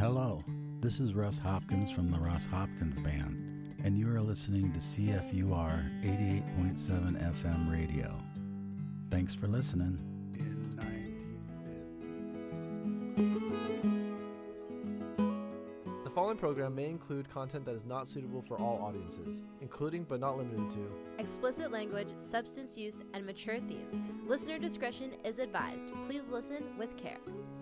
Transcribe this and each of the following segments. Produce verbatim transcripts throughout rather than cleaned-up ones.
Hello, this is Russ Hopkins from the Russ Hopkins Band, and you are listening to C F U R eighty-eight point seven F M radio. Thanks for listening. In nineteen fifty. The following program may include content that is not suitable for all audiences, including but not limited to explicit language, substance use, and mature themes. Listener discretion is advised. Please listen with care.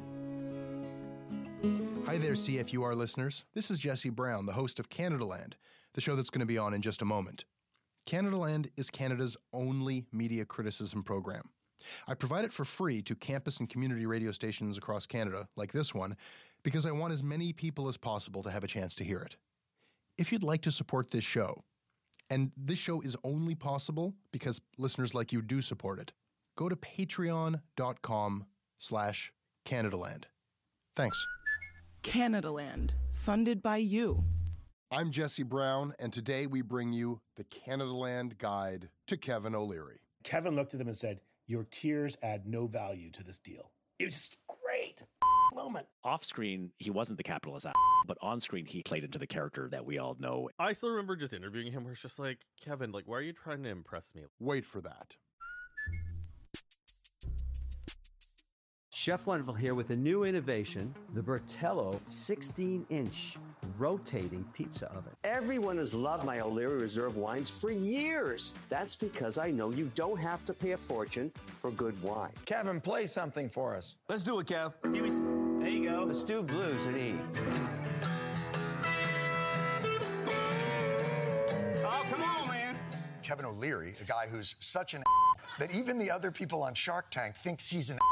Hi there, C F U R listeners. This is Jesse Brown, the host of Canadaland, the show that's going to be on in just a moment. Canadaland is Canada's only media criticism program. I provide it for free to campus and community radio stations across Canada, like this one, because I want as many people as possible to have a chance to hear it. If you'd like to support this show, and this show is only possible because listeners like you do support it, go to patreon.com slash Canadaland. Thanks. Canadaland, funded by you. I'm Jesse Brown, and today we bring you the Canadaland Guide to Kevin O'Leary. Kevin looked at him and said, "Your tears add no value to this deal." It was just great moment. Off screen, he wasn't the capitalist, but on screen, he played into the character that we all know. I still remember just interviewing him where it's just like, Kevin, like, why are you trying to impress me? Wait for that. Chef Wonderful here with a new innovation, the Bertello sixteen inch rotating pizza oven. Everyone has loved my O'Leary Reserve wines for years. That's because I know you don't have to pay a fortune for good wine. Kevin, play something for us. Let's do it, Kev. Give me some. There you go. Let's do blues and E. Oh, come on, man. Kevin O'Leary, a guy who's such an that even the other people on Shark Tank thinks he's an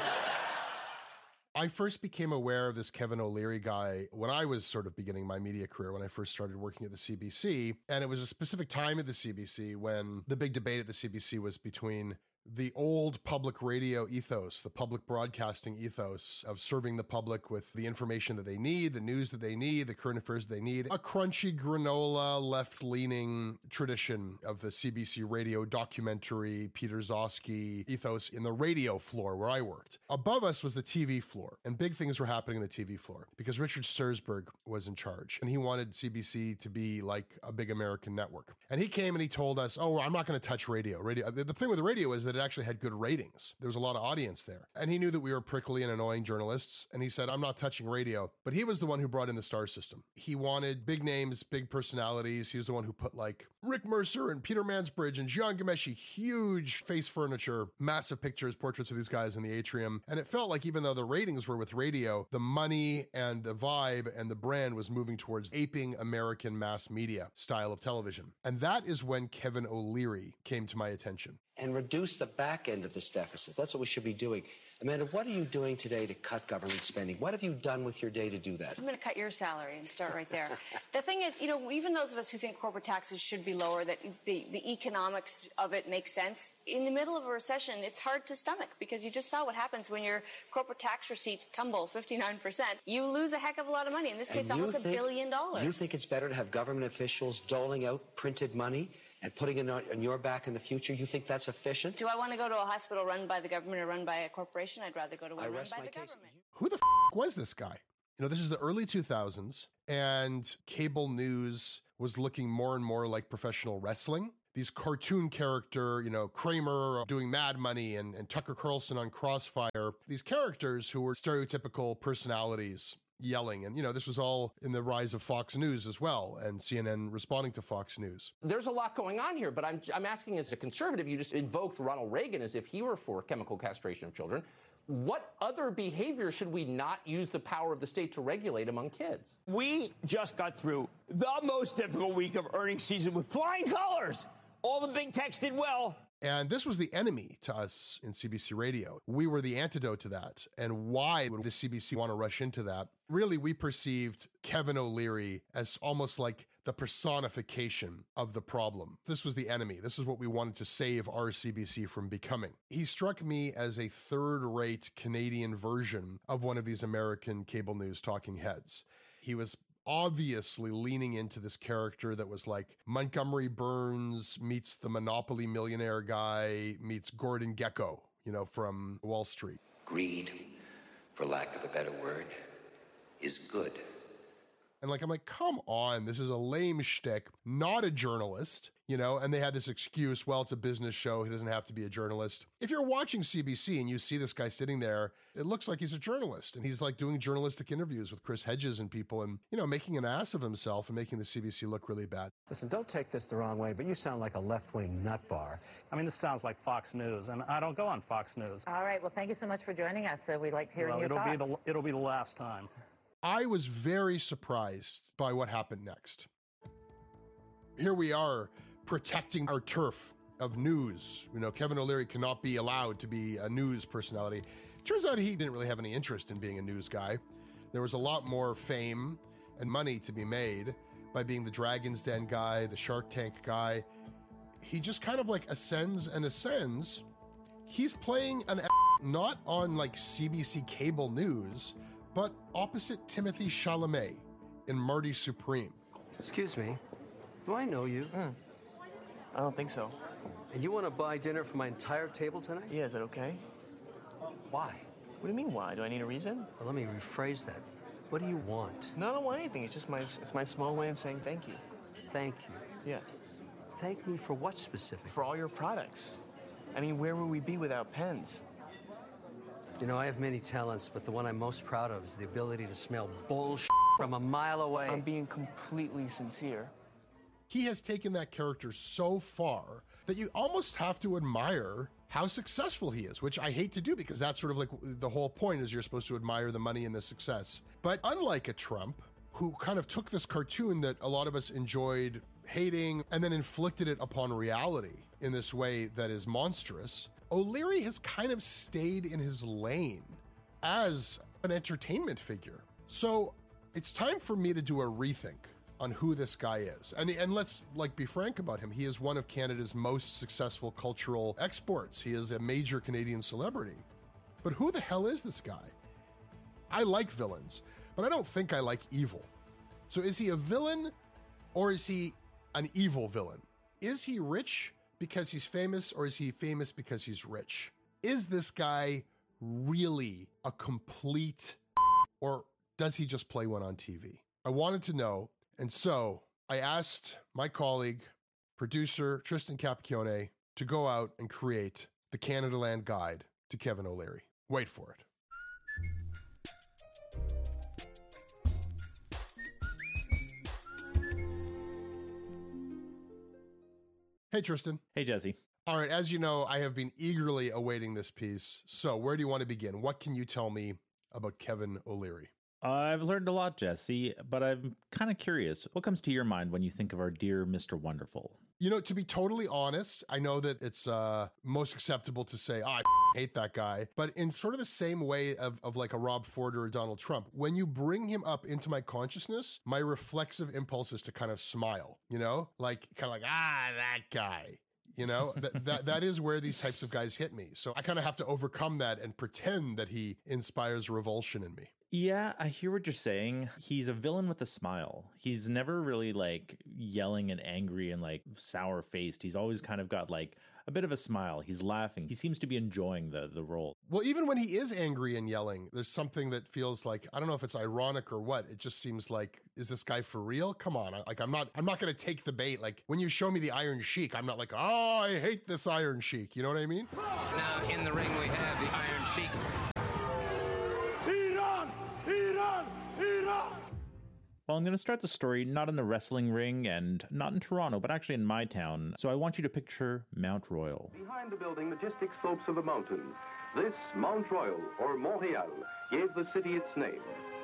I first became aware of this Kevin O'Leary guy when I was sort of beginning my media career, when I first started working at the C B C. And it was a specific time at the C B C when the big debate at the C B C was between the old public radio ethos, the public broadcasting ethos of serving the public with the information that they need, the news that they need, the current affairs that they need, a crunchy granola, left-leaning tradition of the C B C radio documentary, Peter Zosky ethos in the radio floor where I worked. Above us was the T V floor, and big things were happening in the T V floor because Richard Sturzberg was in charge, and he wanted C B C to be like a big American network. And he came and he told us, oh, I'm not going to touch radio. Radio. The thing with the radio is that it actually had good ratings. There was a lot of audience there. And he knew that we were prickly and annoying journalists. And he said, I'm not touching radio. But he was the one who brought in the star system. He wanted big names, big personalities. He was the one who put like Rick Mercer and Peter Mansbridge and Jian Ghomeshi, huge face furniture, massive pictures, portraits of these guys in the atrium. And it felt like even though the ratings were with radio, the money and the vibe and the brand was moving towards aping American mass media style of television. And that is when Kevin O'Leary came to my attention. And reduce the back end of this deficit. That's what we should be doing. Amanda, what are you doing today to cut government spending? What have you done with your day to do that? I'm going to cut your salary and start right there. The thing is, you know, even those of us who think corporate taxes should be lower, that the, the economics of it makes sense, in the middle of a recession, it's hard to stomach because you just saw what happens when your corporate tax receipts tumble fifty-nine percent. You lose a heck of a lot of money. In this case, almost a billion dollars. You think it's better to have government officials doling out printed money and putting it on your back in the future? You think that's efficient? Do I want to go to a hospital run by the government or run by a corporation? I'd rather go to one run by the case. government. Who the f*** was this guy? You know, this is the early two thousands, and cable news was looking more and more like professional wrestling. These cartoon character, you know, Kramer doing Mad Money and, and Tucker Carlson on Crossfire, these characters who were stereotypical personalities yelling. And, you know, this was all in the rise of Fox News as well, and C N N responding to Fox News. There's a lot going on here, but I'm, I'm asking as a conservative, you just invoked Ronald Reagan as if he were for chemical castration of children. What other behavior should we not use the power of the state to regulate among kids? We just got through the most difficult week of earnings season with flying colors. All the big techs did well. And this was the enemy to us in C B C Radio. We were the antidote to that. And why would the C B C want to rush into that? Really, we perceived Kevin O'Leary as almost like the personification of the problem. This was the enemy. This is what we wanted to save our C B C from becoming. He struck me as a third-rate Canadian version of one of these American cable news talking heads. He was obviously leaning into this character that was like Montgomery Burns meets the Monopoly millionaire guy meets Gordon Gekko, you know, from Wall Street. Greed, for lack of a better word, is good. And like, I'm like, come on, this is a lame shtick, not a journalist, you know? And they had this excuse, well, it's a business show, he doesn't have to be a journalist. If you're watching C B C and you see this guy sitting there, it looks like he's a journalist. And he's like doing journalistic interviews with Chris Hedges and people and, you know, making an ass of himself and making the C B C look really bad. Listen, don't take this the wrong way, but you sound like a left-wing nut bar. I mean, this sounds like Fox News, and I don't go on Fox News. All right, well, thank you so much for joining us. Uh, we liked hearing well, your it'll thoughts. Be the, it'll be the last time. I was very surprised by what happened next. Here we are protecting our turf of news. You know, Kevin O'Leary cannot be allowed to be a news personality. Turns out he didn't really have any interest in being a news guy. There was a lot more fame and money to be made by being the Dragon's Den guy, the Shark Tank guy. He just kind of like ascends and ascends. He's playing an not on like C B C cable news, but opposite Timothy Chalamet in Marty Supreme. Excuse me, do I know you? Mm. I don't think so. And you want to buy dinner for my entire table tonight? Yeah, is that okay? Why? What do you mean, why? Do I need a reason? Well, let me rephrase that. What do you want? No, I don't want anything. It's just my, it's my small way of saying thank you. Thank you? Yeah. Thank me for what specific? For all your products. I mean, where would we be without pens? You know, I have many talents, but the one I'm most proud of is the ability to smell bullshit from a mile away. I'm being completely sincere. He has taken that character so far that you almost have to admire how successful he is, which I hate to do because that's sort of like the whole point is you're supposed to admire the money and the success. But unlike a Trump, who kind of took this cartoon that a lot of us enjoyed hating and then inflicted it upon reality in this way that is monstrous, O'Leary has kind of stayed in his lane as an entertainment figure. So it's time for me to do a rethink on who this guy is. And, and let's like be frank about him. He is one of Canada's most successful cultural exports. He is a major Canadian celebrity. But who the hell is this guy? I like villains, but I don't think I like evil. So is he a villain or is he an evil villain? Is he rich because he's famous or is he famous because he's rich? Is this guy really a complete or does he just play one on T V? I wanted to know, and so I asked my colleague, producer Tristan Capacchione to go out and create the Canadaland Guide to Kevin O'Leary. Wait for it. Hey, Tristan. Hey, Jesse. All right, as you know, I have been eagerly awaiting this piece. So where do you want to begin? What can you tell me about Kevin O'Leary? I've learned a lot, Jesse, but I'm kind of curious. What comes to your mind when you think of our dear Mister Wonderful? You know, to be totally honest, I know that it's uh, most acceptable to say, oh, I hate that guy. But in sort of the same way of, of like a Rob Ford or a Donald Trump, when you bring him up into my consciousness, my reflexive impulse is to kind of smile, you know, like kind of like, ah, that guy. You know, that, that that is where these types of guys hit me. So I kind of have to overcome that and pretend that he inspires revulsion in me. Yeah, I hear what you're saying. He's a villain with a smile. He's never really like yelling and angry and like sour faced. He's always kind of got like a bit of a smile. He's laughing. He seems to be enjoying the the role. Well, even when he is angry and yelling, there's something that feels like, I don't know if it's ironic or what. It just seems like, is this guy for real? Come on. I, like, I'm not, I'm not going to take the bait. Like when you show me the Iron Sheik, I'm not like, oh, I hate this Iron Sheik. You know what I mean? Now in the ring we have the Iron Sheik. Iran! Iran! Iran! Well, I'm going to start the story not in the wrestling ring and not in Toronto, but actually in my town. So I want you to picture Mount Royal. Behind the building, majestic slopes of the mountain. This Mount Royal, or Montreal, gave the city its name.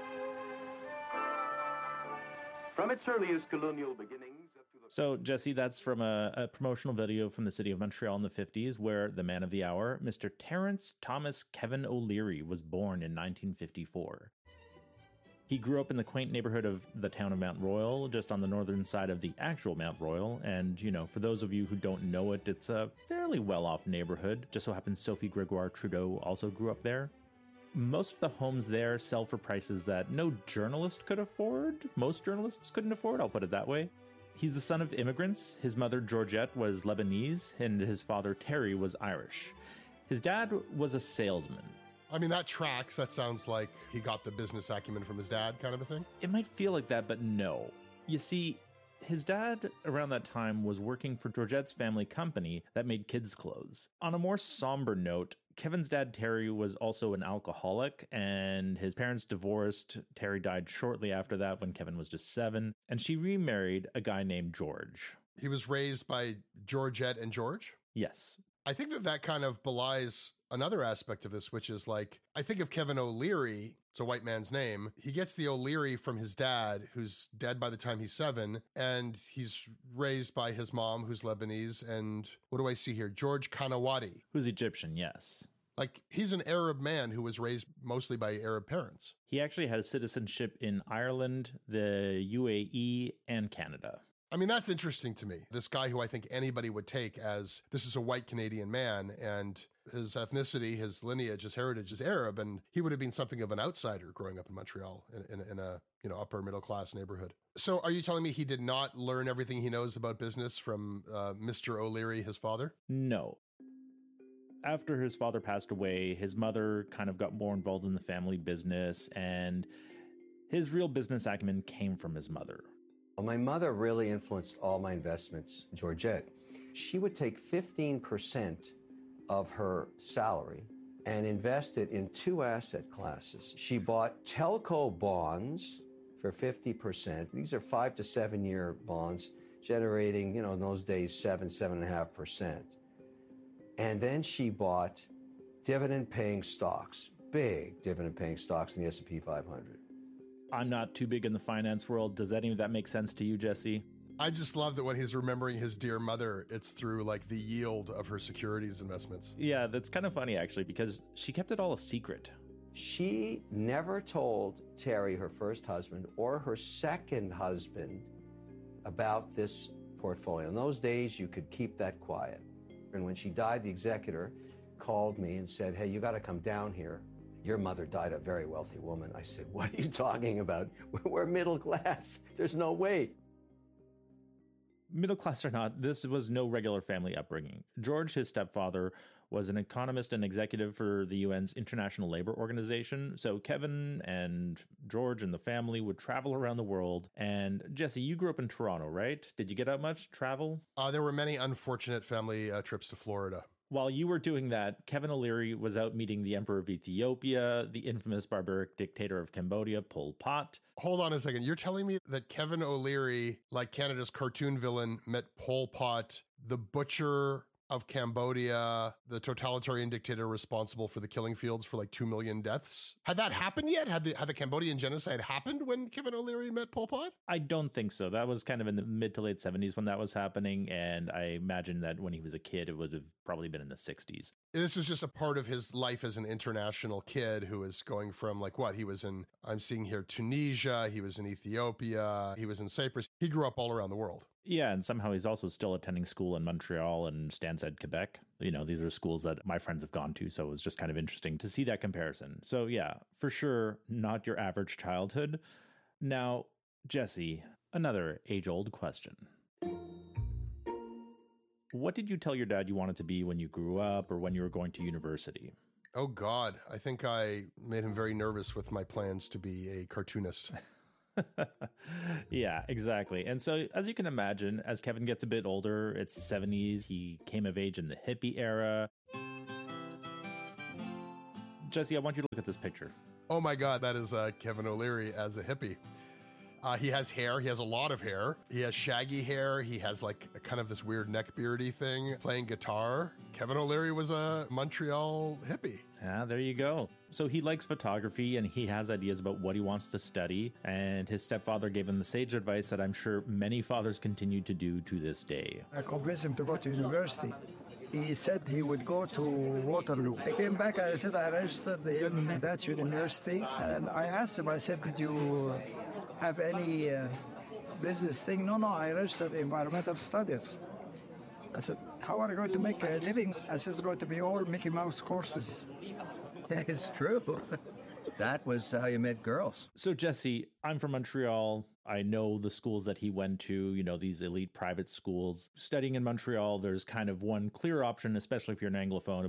From its earliest colonial beginnings... So, Jesse, that's from a, a promotional video from the city of Montreal in the fifties, where the man of the hour, Mister Terrence Thomas Kevin O'Leary, was born in nineteen fifty-four. He grew up in the quaint neighborhood of the town of Mount Royal, just on the northern side of the actual Mount Royal. And, you know, for those of you who don't know it, it's a fairly well-off neighborhood. Just so happens Sophie Gregoire Trudeau also grew up there. Most of the homes there sell for prices that no journalist could afford. Most journalists couldn't afford, I'll put it that way. He's the son of immigrants. His mother, Georgette, was Lebanese, and his father, Terry, was Irish. His dad was a salesman. I mean, that tracks. That sounds like he got the business acumen from his dad, kind of a thing. It might feel like that, but no. You see, his dad around that time was working for Georgette's family company that made kids' clothes. On a more somber note, Kevin's dad, Terry, was also an alcoholic, and his parents divorced. Terry died shortly after that when Kevin was just seven, and she remarried a guy named George. He was raised by Georgette and George? Yes. I think that that kind of belies another aspect of this, which is like, I think of Kevin O'Leary, it's a white man's name. He gets the O'Leary from his dad, who's dead by the time he's seven, and he's raised by his mom, who's Lebanese, and what do I see here? George Kanawati. Who's Egyptian, yes. Like, he's an Arab man who was raised mostly by Arab parents. He actually had citizenship in Ireland, the U A E, and Canada. I mean, that's interesting to me. This guy who I think anybody would take as, this is a white Canadian man, and his ethnicity, his lineage, his heritage is Arab, and he would have been something of an outsider growing up in Montreal in, in, in a, you know, upper middle class neighborhood. So are you telling me he did not learn everything he knows about business from uh, Mister O'Leary, his father? No. After his father passed away, his mother kind of got more involved in the family business, and his real business acumen came from his mother. Well, my mother really influenced all my investments, Georgette. She would take fifteen percent of her salary and invest it in two asset classes. She bought telco bonds for fifty percent. These are five to seven year bonds generating, you know, in those days, seven, seven and a half percent. And then she bought dividend paying stocks, big dividend paying stocks in the S and P five hundred. I'm not too big in the finance world. Does any of that make sense to you, Jesse? I just love that when he's remembering his dear mother, it's through like the yield of her securities investments. Yeah, that's kind of funny actually, because she kept it all a secret. She never told Terry, her first husband, or her second husband about this portfolio. In those days, you could keep that quiet. And when she died, the executor called me and said, hey, you got to come down here. Your mother died a very wealthy woman. I said, what are you talking about? We're middle class. There's no way. Middle class or not, this was no regular family upbringing. George, his stepfather, was an economist and executive for the U N's International Labor Organization. So Kevin and George and the family would travel around the world. And Jesse, you grew up in Toronto, right? Did you get out much travel? Uh, there were many unfortunate family uh, trips to Florida. While you were doing that, Kevin O'Leary was out meeting the Emperor of Ethiopia, the infamous barbaric dictator of Cambodia, Pol Pot. Hold on a second. You're telling me that Kevin O'Leary, like Canada's cartoon villain, met Pol Pot, the butcher of Cambodia, the totalitarian dictator responsible for the killing fields for like two million deaths? Had that happened yet? Had the, had the Cambodian genocide happened when Kevin O'Leary met Pol Pot? I don't think so. That was kind of in the mid to late seventies when that was happening. And I imagine that when he was a kid, it would have probably been in the sixties. This was just a part of his life as an international kid who was going from like what? He was in, I'm seeing here, Tunisia. He was in Ethiopia. He was in Cyprus. He grew up all around the world. Yeah, and somehow he's also still attending school in Montreal and Stansted, Quebec. You know, these are schools that my friends have gone to, so it was just kind of interesting to see that comparison. So yeah, for sure, not your average childhood. Now, Jesse, another age-old question. What did you tell your dad you wanted to be when you grew up or when you were going to university? Oh, God. I think I made him very nervous with my plans to be a cartoonist. Yeah, exactly. And so, as you can imagine, as Kevin gets a bit older, it's the seventies, he came of age in the hippie era. Jesse, I want you to look at this picture. Oh my God, that is uh, Kevin O'Leary as a hippie. Uh, he has hair. He has a lot of hair. He has shaggy hair. He has like a, kind of this weird neck beardy thing, playing guitar. Kevin O'Leary was a Montreal hippie. Yeah, there you go. So he likes photography and he has ideas about what he wants to study. And his stepfather gave him the sage advice that I'm sure many fathers continue to do to this day. I convinced him to go to university. He said he would go to Waterloo. I came back, I said I registered in that university. And I asked him, I said, did you have any uh, business thing? No, no, I registered environmental studies. I said, how are you going to make a living? I said, it's going to be all Mickey Mouse courses. It's true. That was how you met girls. So, Jesse, I'm from Montreal. I know the schools that he went to, you know, these elite private schools. Studying in Montreal, there's kind of one clear option, especially if you're an Anglophone, about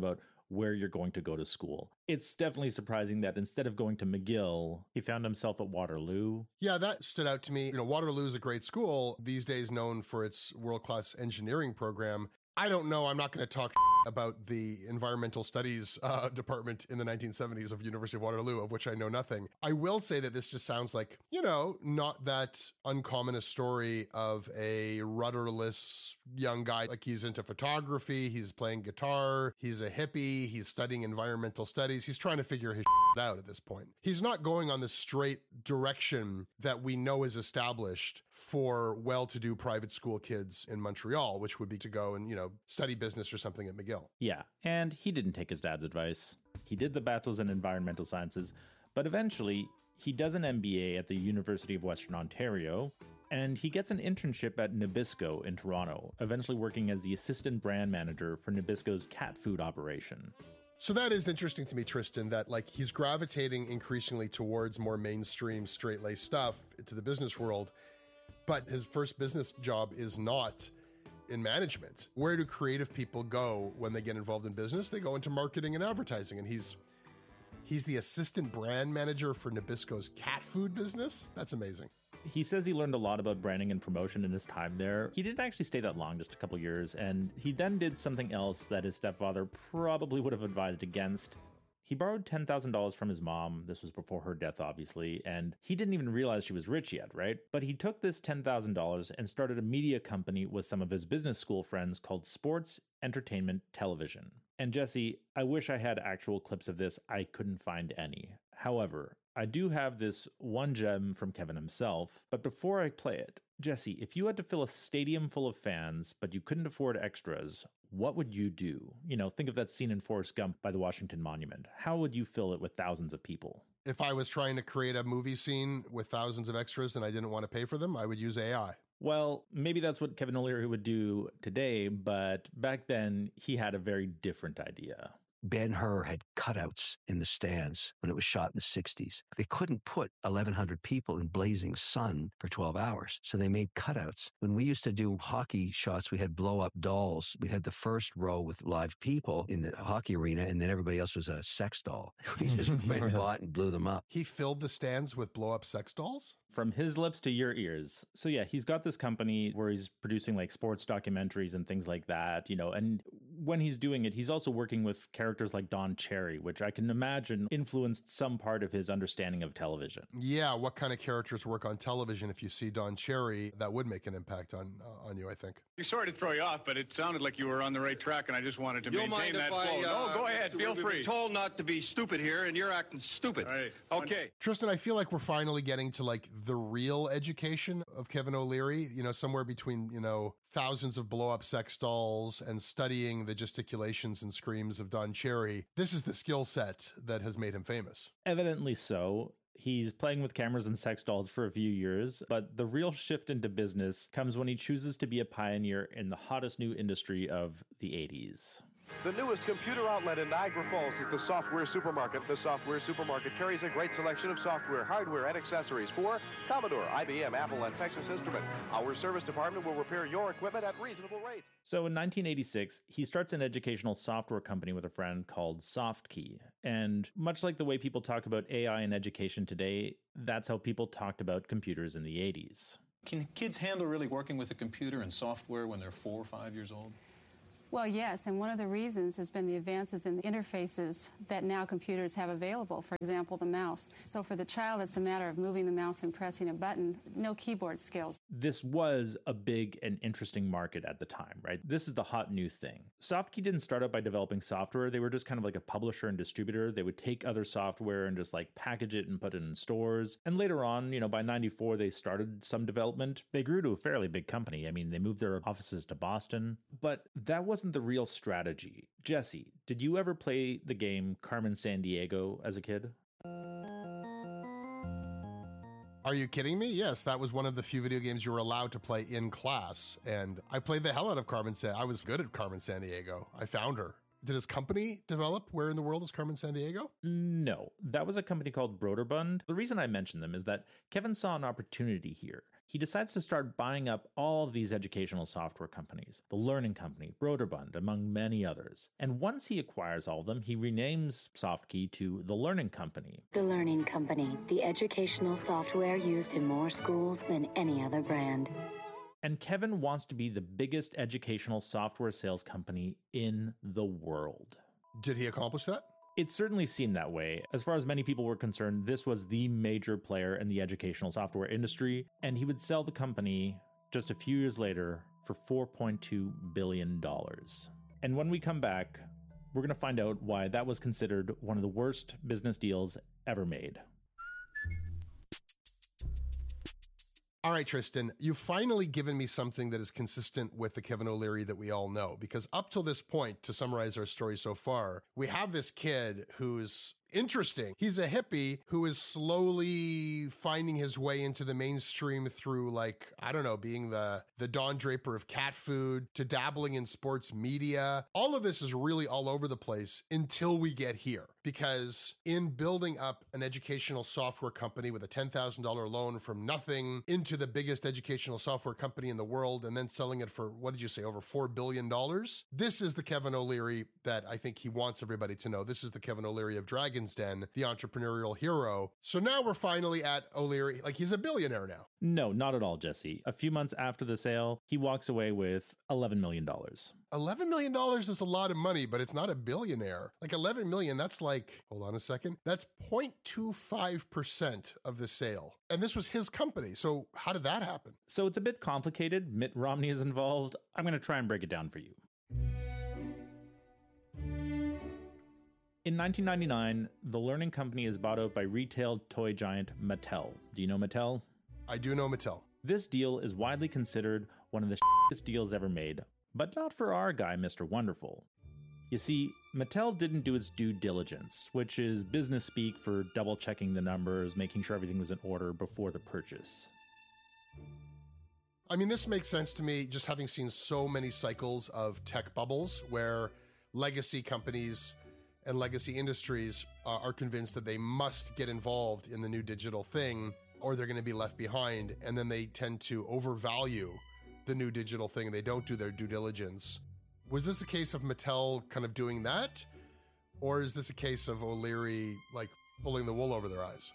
where you're going to go to school. It's definitely surprising that instead of going to McGill, he found himself at Waterloo. Yeah, that stood out to me. You know, Waterloo is a great school, these days known for its world-class engineering program. I don't know. I'm not going to talk about the environmental studies uh, department in the nineteen seventies of University of Waterloo, of which I know nothing. I will say that this just sounds like, you know, not that uncommon a story of a rudderless young guy. Like, he's into photography, he's playing guitar, he's a hippie, he's studying environmental studies. He's trying to figure his shit out at this point. He's not going on the straight direction that we know is established for well-to-do private school kids in Montreal, which would be to go and, you know, study business or something at McGill. Yeah, and he didn't take his dad's advice. He did the bachelor's in environmental sciences, but eventually he does an M B A at the University of Western Ontario, and he gets an internship at Nabisco in Toronto, eventually working as the assistant brand manager for Nabisco's cat food operation. So that is interesting to me, Tristan, that like he's gravitating increasingly towards more mainstream straight-laced stuff to the business world, but his first business job is not in management. Where do creative people go when they get involved in business? They go into marketing and advertising, and he's he's the assistant brand manager for Nabisco's cat food business. That's amazing. He says he learned a lot about branding and promotion in his time there. He didn't actually stay that long, just a couple years, and he then did something else that his stepfather probably would have advised against. He borrowed ten thousand dollars from his mom. This was before her death, obviously, and he didn't even realize she was rich yet, right? But he took this ten thousand dollars and started a media company with some of his business school friends called Sports Entertainment Television. And Jesse, I wish I had actual clips of this. I couldn't find any. However, I do have this one gem from Kevin himself, but before I play it, Jesse, if you had to fill a stadium full of fans, but you couldn't afford extras, what would you do? You know, think of that scene in Forrest Gump by the Washington Monument. How would you fill it with thousands of people? If I was trying to create a movie scene with thousands of extras and I didn't want to pay for them, I would use A I. Well, maybe that's what Kevin O'Leary would do today, but back then he had a very different idea. Ben-Hur had cutouts in the stands when it was shot in the sixties. They couldn't put eleven hundred people in blazing sun for twelve hours, so they made cutouts. When we used to do hockey shots, we had blow-up dolls. We had the first row with live people in the hockey arena, and then everybody else was a sex doll. We just went and bought and blew them up. He filled the stands with blow-up sex dolls? From his lips to your ears. So yeah, he's got this company where he's producing like sports documentaries and things like that, you know, and when he's doing it, he's also working with characters like Don Cherry, which I can imagine influenced some part of his understanding of television. Yeah, what kind of characters work on television? If you see Don Cherry, that would make an impact on uh, on you, I think. Sorry to throw you off, but it sounded like you were on the right track, and I just wanted to You'll maintain that I, flow. Uh, no, go ahead, feel we've free. Been told not to be stupid here, and you're acting stupid. Right. Okay. Tristan, I feel like we're finally getting to like the real education of Kevin O'Leary, you know, somewhere between, you know, thousands of blow-up sex dolls and studying the gesticulations and screams of Don Cherry. This is the skill set that has made him famous. Evidently so. He's playing with cameras and sex dolls for a few years, but the real shift into business comes when he chooses to be a pioneer in the hottest new industry of the eighties. The newest computer outlet in Niagara Falls is the Software Supermarket. The Software Supermarket carries a great selection of software, hardware, and accessories for Commodore, I B M, Apple, and Texas Instruments. Our service department will repair your equipment at reasonable rates. So in nineteen eighty-six, he starts an educational software company with a friend called SoftKey. And much like the way people talk about A I in education today, that's how people talked about computers in the eighties. Can kids handle really working with a computer and software when they're four or five years old? Well, yes, and one of the reasons has been the advances in the interfaces that now computers have available, for example, the mouse. So for the child, it's a matter of moving the mouse and pressing a button, no keyboard skills. This was a big and interesting market at the time, right? This is the hot new thing. SoftKey didn't start out by developing software. They were just kind of like a publisher and distributor. They would take other software and just like package it and put it in stores. And later on, you know, by ninety-four, they started some development. They grew to a fairly big company. I mean, they moved their offices to Boston, but that wasn't the real strategy. Jesse, did you ever play the game Carmen Sandiego as a kid? Are you kidding me? Yes, that was one of the few video games you were allowed to play in class, and I played the hell out of Carmen San. I was good at Carmen Sandiego. I found her. did his company develop Where in the World is Carmen Sandiego? No, that was a company called Broderbund. The reason I mention them is that Kevin saw an opportunity here. He decides to start buying up all of these educational software companies, the Learning Company, Broderbund, among many others. And once he acquires all of them, he renames SoftKey to the Learning Company. The Learning Company, the educational software used in more schools than any other brand. And Kevin wants to be the biggest educational software sales company in the world. Did he accomplish that? It certainly seemed that way. As far as many people were concerned, this was the major player in the educational software industry, and he would sell the company just a few years later for four point two billion dollars. And when we come back, we're going to find out why that was considered one of the worst business deals ever made. All right, Tristan, you've finally given me something that is consistent with the Kevin O'Leary that we all know, because up till this point, to summarize our story so far, we have this kid who's interesting. He's a hippie who is slowly finding his way into the mainstream through, like, I don't know, being the, the Don Draper of cat food to dabbling in sports media. All of this is really all over the place until we get here, because in building up an educational software company with a ten thousand dollars loan from nothing into the biggest educational software company in the world and then selling it for, what did you say, over four billion dollars? This is the Kevin O'Leary that I think he wants everybody to know. This is the Kevin O'Leary of Dragon's Den, the entrepreneurial hero. So now we're finally at O'Leary, like he's a billionaire now. No, not at all, Jesse. A few months after the sale, he walks away with eleven million dollars. eleven million dollars is a lot of money, but it's not a billionaire. Like eleven million, that's like, hold on a second, that's zero point two five percent of the sale. And this was his company. So how did that happen? So it's a bit complicated. Mitt Romney is involved. I'm going to try and break it down for you. In nineteen ninety-nine, the Learning Company is bought out by retail toy giant Mattel. Do you know Mattel? I do know Mattel. This deal is widely considered one of the shittiest deals ever made, but not for our guy, Mister Wonderful. You see, Mattel didn't do its due diligence, which is business speak for double-checking the numbers, making sure everything was in order before the purchase. I mean, this makes sense to me, just having seen so many cycles of tech bubbles where legacy companies and legacy industries uh, are convinced that they must get involved in the new digital thing or they're going to be left behind. And then they tend to overvalue the new digital thing and they don't do their due diligence. Was this a case of Mattel kind of doing that? Or is this a case of O'Leary like pulling the wool over their eyes?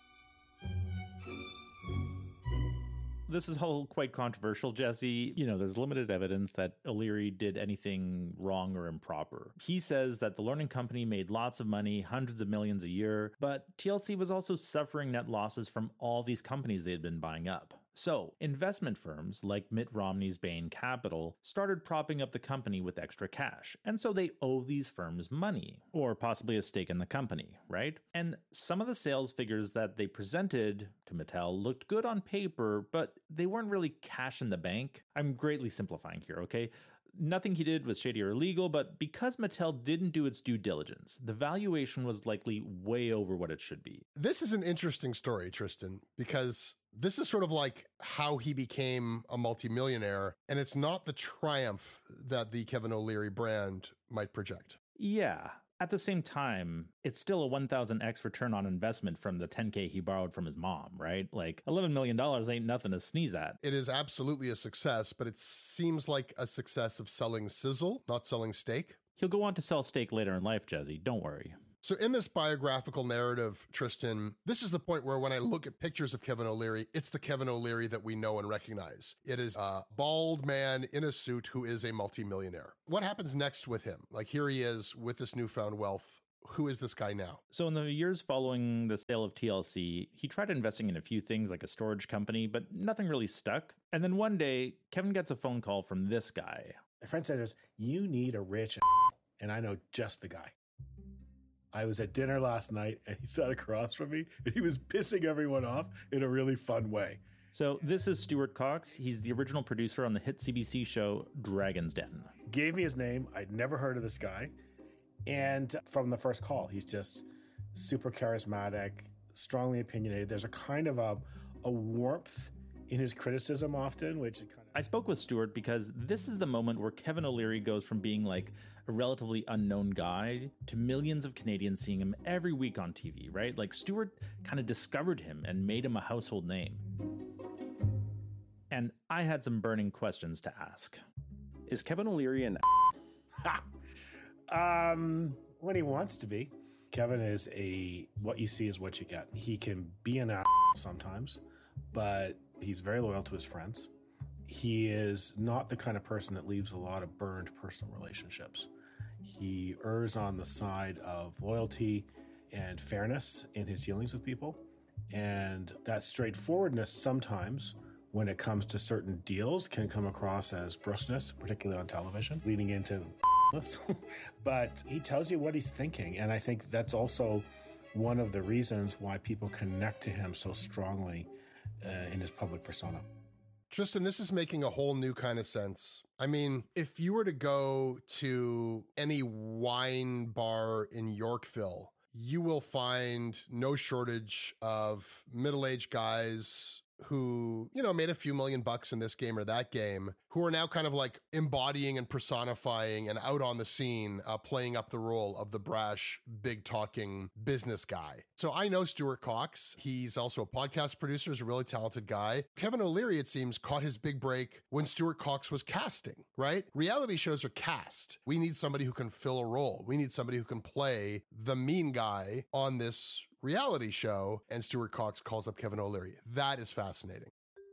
This is all quite controversial, Jesse. You know, there's limited evidence that O'Leary did anything wrong or improper. He says that the Learning Company made lots of money, hundreds of millions a year, but T L C was also suffering net losses from all these companies they had been buying up. So, investment firms like Mitt Romney's Bain Capital started propping up the company with extra cash, and so they owe these firms money, or possibly a stake in the company, right? And some of the sales figures that they presented to Mattel looked good on paper, but they weren't really cash in the bank. I'm greatly simplifying here, okay? Nothing he did was shady or illegal, but because Mattel didn't do its due diligence, the valuation was likely way over what it should be. This is an interesting story, Tristan, because this is sort of like how he became a multimillionaire, and it's not the triumph that the Kevin O'Leary brand might project. Yeah. At the same time, it's still a one thousand x return on investment from the ten K he borrowed from his mom, right? Like eleven million dollars ain't nothing to sneeze at. It is absolutely a success, but it seems like a success of selling sizzle, not selling steak. He'll go on to sell steak later in life, Jesse. Don't worry. So in this biographical narrative, Tristan, this is the point where when I look at pictures of Kevin O'Leary, it's the Kevin O'Leary that we know and recognize. It is a bald man in a suit who is a multimillionaire. What happens next with him? Like here he is with this newfound wealth. Who is this guy now? So in the years following the sale of T L C, he tried investing in a few things like a storage company, but nothing really stuck. And then one day, Kevin gets a phone call from this guy. My friend said, you need a rich and I know just the guy. I was at dinner last night and he sat across from me and he was pissing everyone off in a really fun way. So this is Stuart Cox. He's the original producer on the hit C B C show Dragon's Den. Gave me his name. I'd never heard of this guy. And from the first call, he's just super charismatic, strongly opinionated. There's a kind of a, a warmth in his criticism often, which kind of... I spoke with Stuart because this is the moment where Kevin O'Leary goes from being like a relatively unknown guy to millions of Canadians seeing him every week on T V, right? Like Stuart kind of discovered him and made him a household name. And I had some burning questions to ask. Is Kevin O'Leary an um, when he wants to be. Kevin is a, what you see is what you get. He can be an ass sometimes, but he's very loyal to his friends. He is not the kind of person that leaves a lot of burned personal relationships. He errs on the side of loyalty and fairness in his dealings with people. And that straightforwardness sometimes, when it comes to certain deals, can come across as brusqueness, particularly on television, leading into but he tells you what he's thinking. And I think that's also one of the reasons why people connect to him so strongly uh, in his public persona. Tristan, this is making a whole new kind of sense. I mean, if you were to go to any wine bar in Yorkville, you will find no shortage of middle-aged guys who, you know, made a few million bucks in this game or that game, who are now kind of like embodying and personifying and out on the scene, uh, playing up the role of the brash, big talking business guy. So I know Stuart Cox. He's also a podcast producer. He's a really talented guy. Kevin O'Leary, it seems, caught his big break when Stuart Cox was casting, right? Reality shows are cast. We need somebody who can fill a role. We need somebody who can play the mean guy on this reality show, and Stuart Cox calls up Kevin O'Leary. That is fascinating.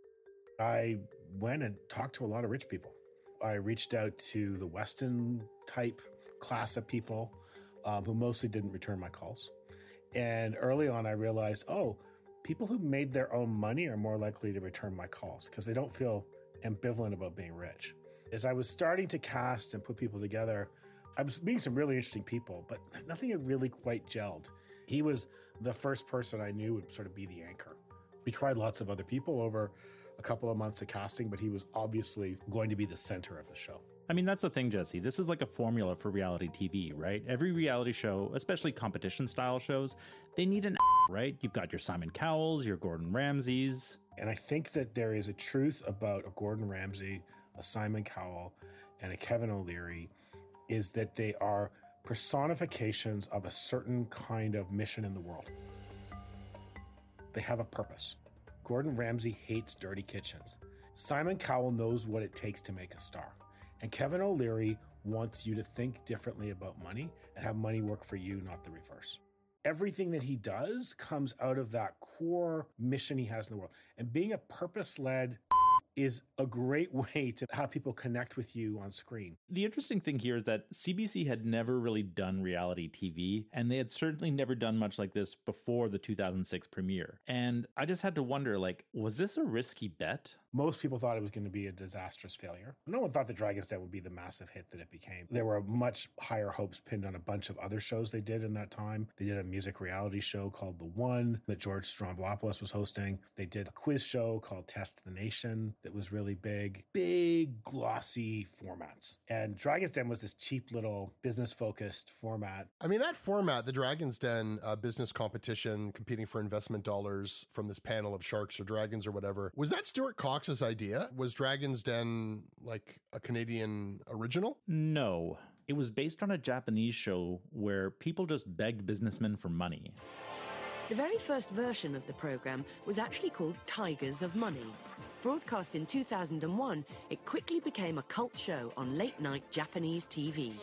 I went and talked to a lot of rich people. I reached out to the Weston type class of people um, who mostly didn't return my calls. And early on, I realized, oh, people who made their own money are more likely to return my calls because they don't feel ambivalent about being rich. As I was starting to cast and put people together, I was meeting some really interesting people, but nothing had really quite gelled. He was the first person I knew would sort of be the anchor. We tried lots of other people over a couple of months of casting, but he was obviously going to be the center of the show. I mean, that's the thing, Jesse. This is like a formula for reality T V, right? Every reality show, especially competition-style shows, they need an right? You've got your Simon Cowells, your Gordon Ramsays. And I think that there is a truth about a Gordon Ramsay, a Simon Cowell, and a Kevin O'Leary, is that they are personifications of a certain kind of mission in the world. They have a purpose. Gordon Ramsay hates dirty kitchens. Simon Cowell knows what it takes to make a star. And Kevin O'Leary wants you to think differently about money and have money work for you, not the reverse. Everything that he does comes out of that core mission he has in the world. And being a purpose-led is a great way to have people connect with you on screen. The interesting thing here is that C B C had never really done reality T V, and they had certainly never done much like this before the two thousand six premiere. And I just had to wonder, like, was this a risky bet? Most people thought it was going to be a disastrous failure. No one thought The Dragon's Den would be the massive hit that it became. There were much higher hopes pinned on a bunch of other shows they did in that time. They did a music reality show called The One that George Stroumboulopoulos was hosting. They did a quiz show called Test the Nation that was really big. Big, glossy formats. And Dragon's Den was this cheap little business-focused format. I mean, that format, the Dragon's Den uh, business competition, competing for investment dollars from this panel of sharks or dragons or whatever, was that Stuart Cox idea? Was Dragon's Den like a Canadian original? No. It was based on a Japanese show where people just begged businessmen for money. The very first version of the program was actually called Tigers of Money. Broadcast in two thousand one, it quickly became a cult show on late-night Japanese T V.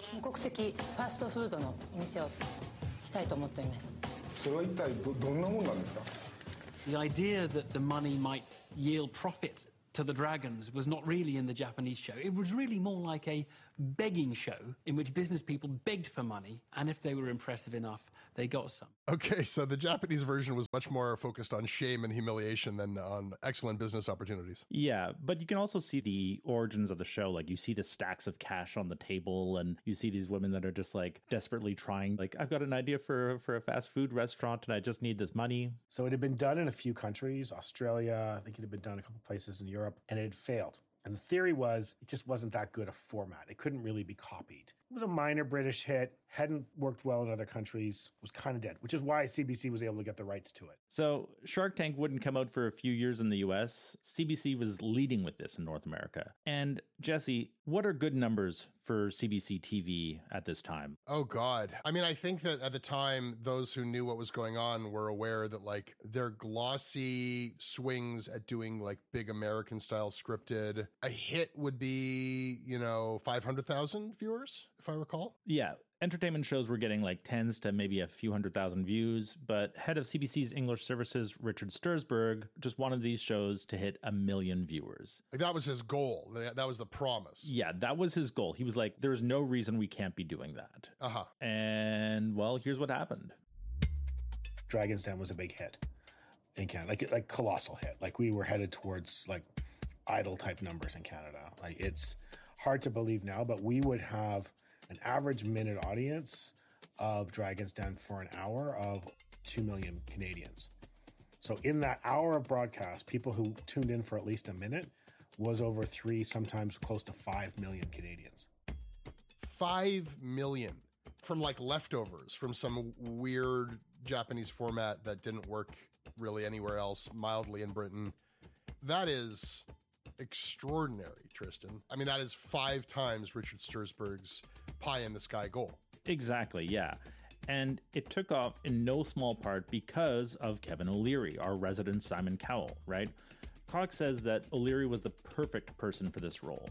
The idea that the money might yield profit to the dragons was not really in the Japanese show. It was really more like a begging show in which business people begged for money, and if they were impressive enough, they got some. Okay, so the Japanese version was much more focused on shame and humiliation than on excellent business opportunities. Yeah, but you can also see the origins of the show. Like, you see the stacks of cash on the table, and you see these women that are just like desperately trying, like, I've got an idea for, for a fast food restaurant and I just need this money. So it had been done in a few countries, Australia, I think it had been done in a couple places in Europe, and it had failed. And the theory was it just wasn't that good a format. It couldn't really be copied. It was a minor British hit, hadn't worked well in other countries, was kind of dead, which is why C B C was able to get the rights to it. So Shark Tank wouldn't come out for a few years in the U S. C B C was leading with this in North America. And Jesse, what are good numbers for C B C T V at this time? Oh, God. I mean, I think that at the time, those who knew what was going on were aware that, like, their glossy swings at doing, like, big American-style scripted, a hit would be, you know, five hundred thousand viewers, if I recall. Yeah. Entertainment shows were getting like tens to maybe a few hundred thousand views, but head of C B C's English services, Richard Sturzberg, just wanted these shows to hit a million viewers. Like that was his goal. That was the promise. Yeah, that was his goal. He was like, there's no reason we can't be doing that. Uh-huh. And, well, here's what happened. Dragon's Den was a big hit in Canada, like like colossal hit. Like we were headed towards like Idol type numbers in Canada. Like it's hard to believe now, but we would have an average minute audience of Dragon's Den for an hour of two million Canadians. So in that hour of broadcast, people who tuned in for at least a minute was over three, sometimes close to five million Canadians. Five million from like leftovers from some weird Japanese format that didn't work really anywhere else, mildly in Britain. That is extraordinary, Tristan. I mean, that is five times Richard Sturzberg's pie in the sky goal. Exactly, yeah. And it took off in no small part because of Kevin O'Leary, our resident Simon Cowell, right? Cox says that O'Leary was the perfect person for this role.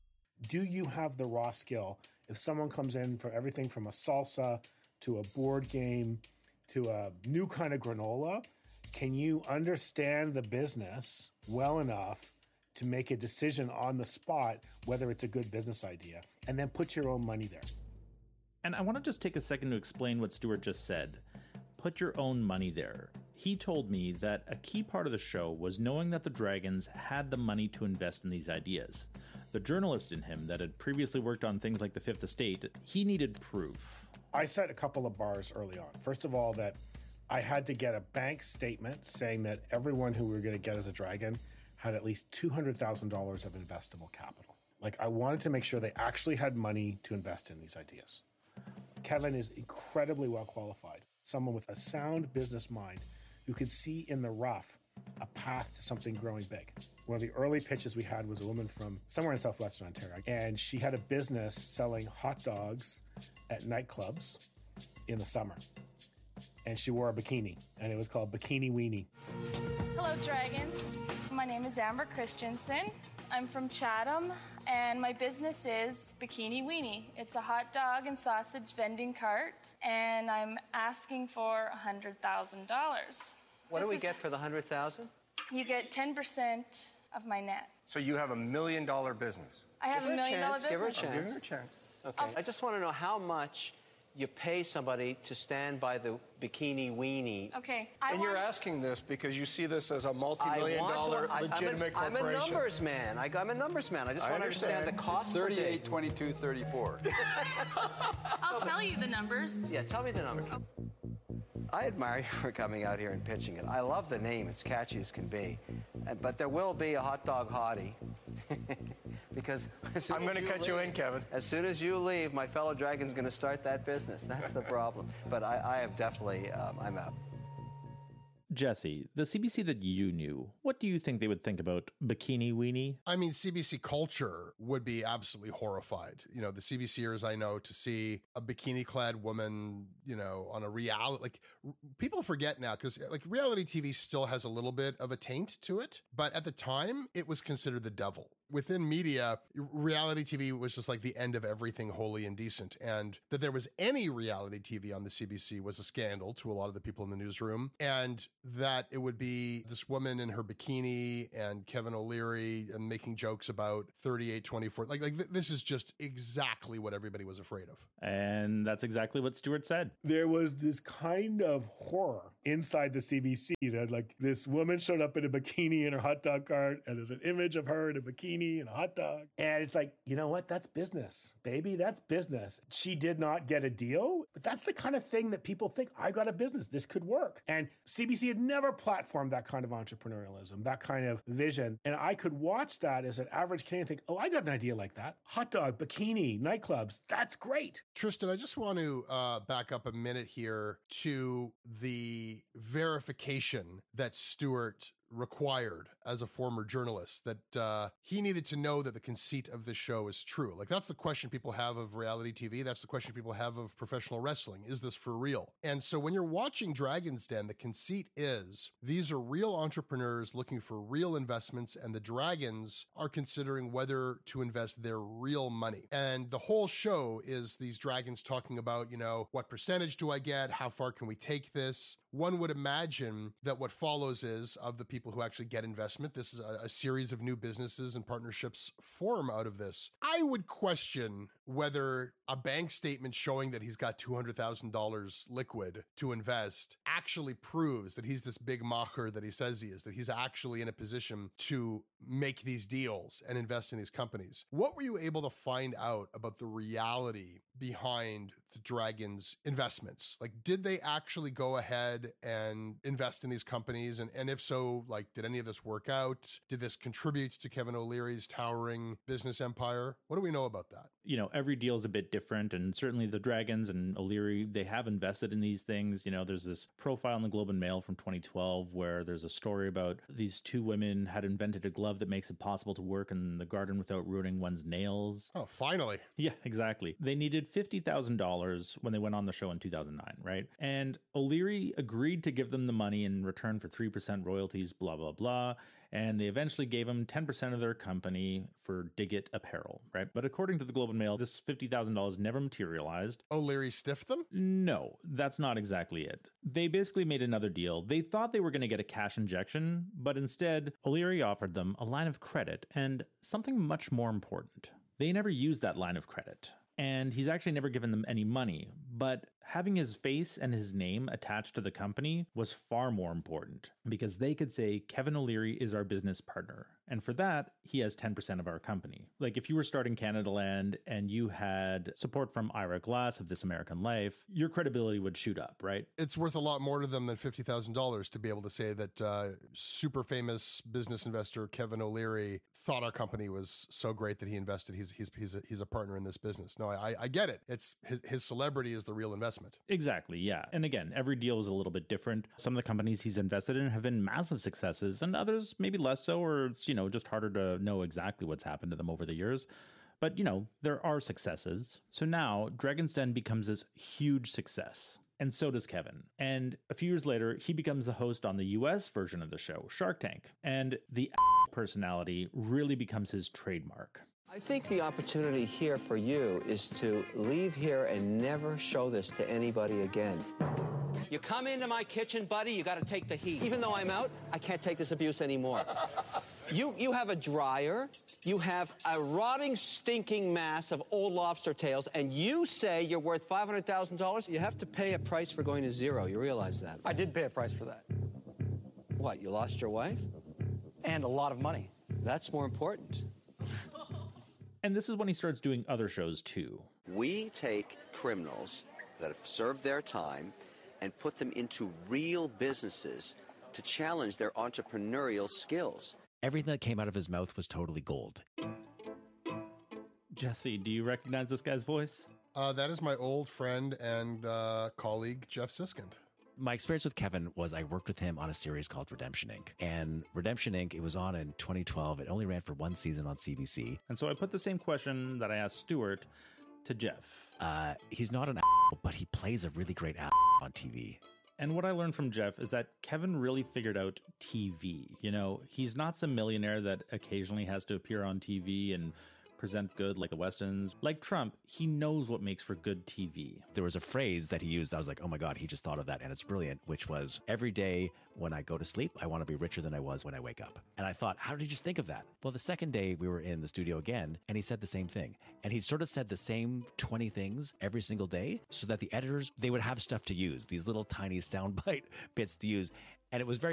Do you have the raw skill? If someone comes in for everything from a salsa to a board game to a new kind of granola, can you understand the business well enough to make a decision on the spot whether it's a good business idea, and then put your own money there? And I want to just take a second to explain what Stuart just said. Put your own money there. He told me that a key part of the show was knowing that the Dragons had the money to invest in these ideas. The journalist in him that had previously worked on things like The Fifth Estate, he needed proof. I set a couple of bars early on. First of all, that I had to get a bank statement saying that everyone who we were going to get as a Dragon had at least two hundred thousand dollars of investable capital. Like, I wanted to make sure they actually had money to invest in these ideas. Kevin is incredibly well qualified, someone with a sound business mind who could see in the rough a path to something growing big. One of the early pitches we had was a woman from somewhere in southwestern Ontario, and she had a business selling hot dogs at nightclubs in the summer. And she wore a bikini, and it was called Bikini Weenie. Hello, Dragons. My name is Amber Christensen. I'm from Chatham, and my business is Bikini Weenie. It's a hot dog and sausage vending cart, and I'm asking for one hundred thousand dollars. What do we get for the one hundred thousand dollars? You get ten percent of my net. So you have a million dollar business. I have Give a million dollar business. Give her a chance. Give her a chance. Okay. I'll I just want to know how much you pay somebody to stand by the Bikini Weenie. Okay. I and want... you're asking this because you see this as a multi-million dollar I, legitimate I'm a, corporation. I'm a numbers man. I, I'm a numbers man. I just I want to understand the cost. thirty-eight, twenty-two, thirty-four. I'll tell you the numbers. Yeah, tell me the numbers. Oh. I admire you for coming out here and pitching it. I love the name. It's catchy as can be. But there will be a hot dog hottie. Because I'm going to cut leave, you in, Kevin. As soon as you leave, my fellow Dragon's going to start that business. That's the problem. But I, I am definitely, um, I'm out. Jesse, the C B C that you knew, what do you think they would think about Bikini Weenie? I mean, C B C culture would be absolutely horrified. You know, the CBCers I know, to see a bikini-clad woman, you know, on a reality, like, r- people forget now, because, like, reality T V still has a little bit of a taint to it, but at the time, it was considered the devil. Within media, reality T V was just like the end of everything holy and decent. And that there was any reality T V on the C B C was a scandal to a lot of the people in the newsroom. And that it would be this woman in her bikini and Kevin O'Leary and making jokes about thirty-eight twenty-four. Like, like th- this is just exactly what everybody was afraid of. And that's exactly what Stuart said. There was this kind of horror inside the C B C that, like, this woman showed up in a bikini in her hot dog cart, and there's an image of her in a bikini weenie and a hot dog. And it's like, you know what? That's business, baby. That's business. She did not get a deal, but that's the kind of thing that people think, I got a business. This could work. And C B C had never platformed that kind of entrepreneurialism, that kind of vision. And I could watch that as an average Canadian think, oh, I got an idea like that. Hot dog, bikini, nightclubs. That's great. Tristan, I just want to uh, back up a minute here to the verification that Stuart required as a former journalist, that uh, he needed to know that the conceit of this show is true. Like, that's the question people have of reality T V. That's the question people have of professional wrestling. Is this for real? And so when you're watching Dragon's Den, the conceit is these are real entrepreneurs looking for real investments, and the dragons are considering whether to invest their real money. And the whole show is these dragons talking about, you know, what percentage do I get? How far can we take this? One would imagine that what follows is, of the people who actually get investment, this is a, a series of new businesses and partnerships form out of this. I would question whether a bank statement showing that he's got two hundred thousand dollars liquid to invest actually proves that he's this big macher that he says he is, that he's actually in a position to make these deals and invest in these companies. What were you able to find out about the reality behind the Dragons' investments? Like, did they actually go ahead and invest in these companies? And, and if so, like, did any of this work out? Did this contribute to Kevin O'Leary's towering business empire? What do we know about that? You know, every deal is a bit different, and certainly the Dragons and O'Leary, they have invested in these things. You know, there's this profile in the Globe and Mail from twenty twelve where there's a story about these two women had invented a glove that makes it possible to work in the garden without ruining one's nails. Oh, finally. Yeah, exactly. They needed fifty thousand dollars when they went on the show in two thousand nine, right? And O'Leary agreed to give them the money in return for three percent royalties, blah, blah, blah. And they eventually gave him ten percent of their company for Diggit Apparel, right? But according to the Globe and Mail, this fifty thousand dollars never materialized. O'Leary stiffed them? No, that's not exactly it. They basically made another deal. They thought they were going to get a cash injection, but instead, O'Leary offered them a line of credit and something much more important. They never used that line of credit. And he's actually never given them any money, but having his face and his name attached to the company was far more important because they could say, Kevin O'Leary is our business partner. And for that, he has ten percent of our company. Like if you were starting Canada Land and you had support from Ira Glass of This American Life, your credibility would shoot up, right? It's worth a lot more to them than fifty thousand dollars to be able to say that uh, super famous business investor Kevin O'Leary thought our company was so great that he invested. He's he's he's a, he's a partner in this business. No, I, I get it. It's his, his celebrity is the real investment. Exactly, yeah. And again, every deal is a little bit different. Some of the companies he's invested in have been massive successes, and others maybe less so, or it's, you know, just harder to know exactly what's happened to them over the years. But, you know, there are successes. So now Dragon's Den becomes this huge success. And so does Kevin. And a few years later, he becomes the host on the U S version of the show, Shark Tank. And the personality really becomes his trademark. I think the opportunity here for you is to leave here and never show this to anybody again. You come into my kitchen, buddy, you got to take the heat. Even though I'm out, I can't take this abuse anymore. You you have a dryer, you have a rotting, stinking mass of old lobster tails, and you say you're worth five hundred thousand dollars? You have to pay a price for going to zero. You realize that? I did pay a price for that. What, you lost your wife? And a lot of money. That's more important. And this is when he starts doing other shows too. We take criminals that have served their time and put them into real businesses to challenge their entrepreneurial skills. Everything that came out of his mouth was totally gold. Jesse, do you recognize this guy's voice? Uh, that is my old friend and uh, colleague, Jeff Siskind. My experience with Kevin was I worked with him on a series called Redemption Incorporated. And Redemption Incorporated, it was on in twenty twelve. It only ran for one season on C B C. And so I put the same question that I asked Stuart to Jeff. Uh, he's not an a**hole, but he plays a really great a**hole on T V. And what I learned from Jeff is that Kevin really figured out T V. You know, he's not some millionaire that occasionally has to appear on T V and present good like the Westons. Like Trump, he knows what makes for good T V. There was a phrase that he used. I was like, oh my God, he just thought of that. And it's brilliant, which was every day when I go to sleep, I want to be richer than I was when I wake up. And I thought, how did he just think of that? Well, the second day we were in the studio again, and he said the same thing. And he sort of said the same twenty things every single day so that the editors, they would have stuff to use, these little tiny soundbite bits to use. And it was very